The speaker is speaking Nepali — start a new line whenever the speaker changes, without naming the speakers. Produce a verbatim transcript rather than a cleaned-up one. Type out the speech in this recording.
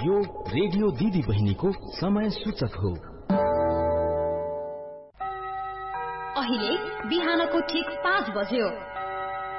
यो रेडियो दिदी बहिनीको समय सूचक हो।
अहिले बिहानको ठीक पाँच बज्यो।